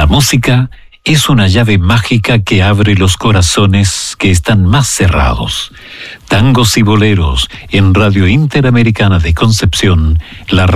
La música es una llave mágica que abre los corazones que están más cerrados. Tangos y boleros en Radio Interamericana de Concepción, la